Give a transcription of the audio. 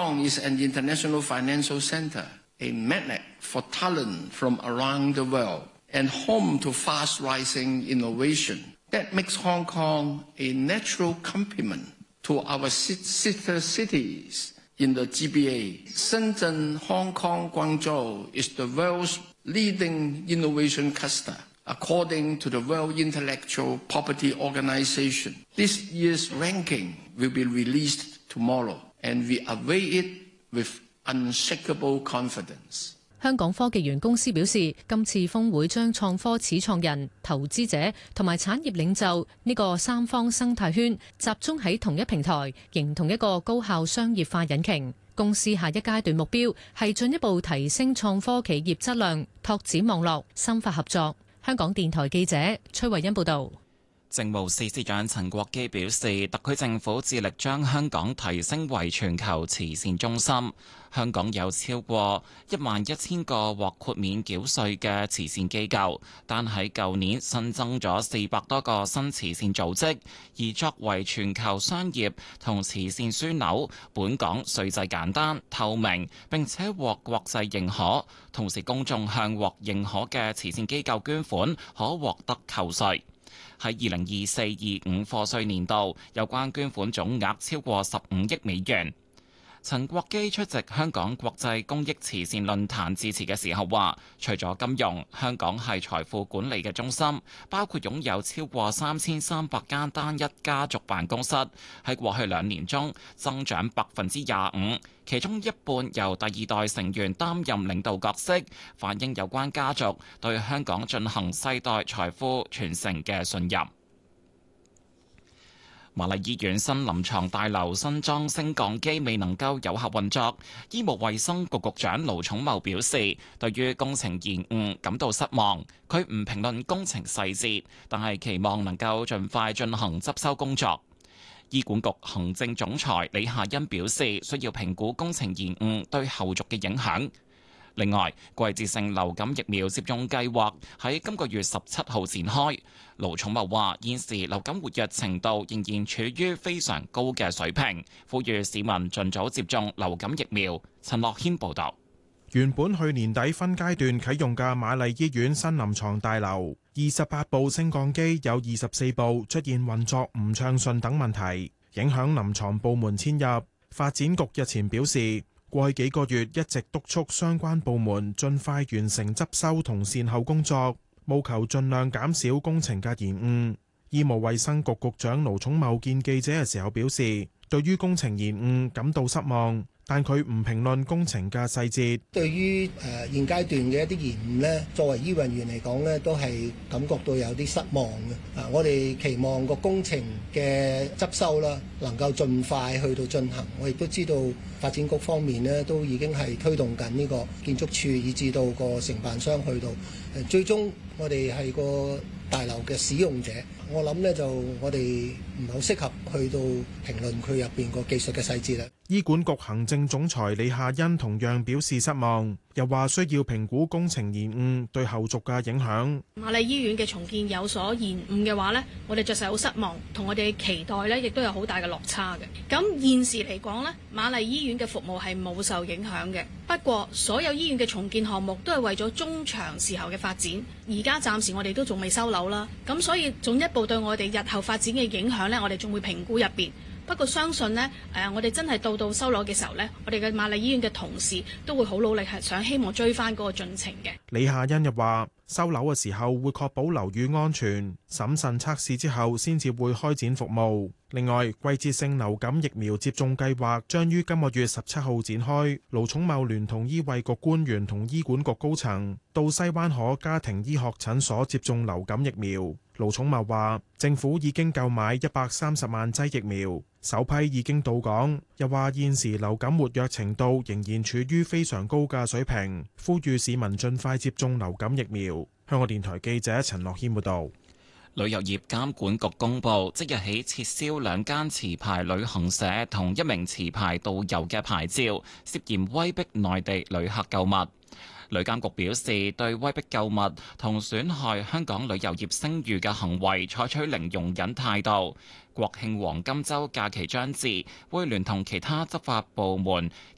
Kong is an international financial center, a magnet for talent from around the world, and home to fast-rising innovation that makes Hong Kong a natural complement to our sister cities in the GBA. Shenzhen, Hong Kong, Guangzhou is the world's leading innovation cluster, according to the World Intellectual Property Organization. This year's ranking will be released tomorrow, and we await it with unshakable confidence. 香港科技園公司表示，今次峰會將創科始創人、投資者同埋產業領袖呢個三方生態圈集中喺同一平台，形同一個高效商業化引擎。公司下一階段目標係進一步提升創科企業質量，拓展網絡，深化合作。香港電台記者崔慧欣報道。 政務司司長陳國基表示，特區政府致力將香港提升為全球慈善中心。香港有超過11000個獲豁免繳稅嘅慈善機構，但喺舊年新增咗400多個新慈善組織。而作為全球商業同慈善樞紐，本港稅制簡單透明，並且獲國際認可。同時，公眾向獲認可嘅慈善機構捐款，可獲得扣稅。喺2024-25課稅年度，有關捐款總額超過15億美元。陳國基出席香港國際公益慈善論壇致辭嘅時候話，除咗金融，香港係財富管理嘅中心，包括擁有超過3300間單一家族辦公室，喺過去2年中增長25%，其中一半由第二代成員擔任領導角色，反映有關家族對香港進行世代財富傳承嘅信任。瑪麗醫院新臨床大樓新裝升降機未能夠有效運作，醫務衛生局局長盧寵茂表示，對於工程延誤感到失望。佢唔評論工程細節，但係期望能夠盡快進行執修工作。醫管局行政總裁李夏茵表示，需要評估工程延誤對後續嘅影響。另外，季節性流感疫苗接種計劃喺今個月17號展開。盧寵茂話：現時流感活躍程度仍然處於非常高嘅水平，呼籲市民盡早接種流感疫苗。陳樂軒報導。 原本去年底分階段啟用嘅瑪麗醫院新臨床大樓，28部升降機有24部出現運作唔暢順等問題，影響臨床部門遷入。發展局日前表示，過去幾個月一直督促相關部門盡快完成執修同善後工作，務求盡量減少工程嘅延誤。醫務衛生局局長盧寵茂見記者嘅時候表示，對於工程延誤感到失望，但佢唔評論工程嘅細節。 對於現階段嘅一啲延誤呢，作為醫運員嚟講呢，都係感覺到有啲失望嘅。我哋期望個工程嘅執修啦，能夠盡快去到進行。我亦都知道發展局方面呢，都已經係推動緊呢個建築署，以至到個承辦商去到最終我哋係個大樓嘅使用者。我諗呢，就我哋唔係好適合去到評論佢入邊個技術嘅細節啦。 醫管局行政總裁李夏茵同樣表示失望，又話需要評估工程延誤對後續嘅影響。 瑪麗醫院嘅重建有所延誤嘅話呢，我哋着實好失望，同我哋期待呢亦都有好大嘅落差嘅。咁現時嚟講呢，瑪麗醫院嘅服務係冇受影響嘅。不過所有醫院嘅重建項目都係為咗中長時候嘅發展，而家暫時我哋都仲未收樓啦。咁所以進一步對我哋日後發展嘅影響呢，我哋仲會評估入邊。不過相信呢，我哋真係到收樓嘅時候呢，我哋嘅瑪麗醫院嘅同事都會好努力，係想希望追翻嗰個進程嘅。 李夏茵又話，收樓嘅時候會確保樓宇安全，審慎測試之後先至會開展服務。另外，季節性流感疫苗接種計劃將於今個月17號展開。盧寵茂聯同醫衛局官員同醫管局高層到西灣河家庭醫學診所接種流感疫苗。盧寵茂話，政府已經購買130萬劑疫苗，首批已經到港。又話現時流感活躍程度仍然處於非常高嘅水平，呼籲市民盡快接種流感疫苗。香港電台記者陳樂軒報導。 旅遊業監管局公布，即日起撤銷2間持牌旅行社同1名持牌導遊嘅牌照，涉嫌威逼內地旅客購物。旅監局表示，對威逼購物同損害香港旅遊業聲譽嘅行為採取零容忍態度。國慶黃金週假期將至，會聯同其他執法部門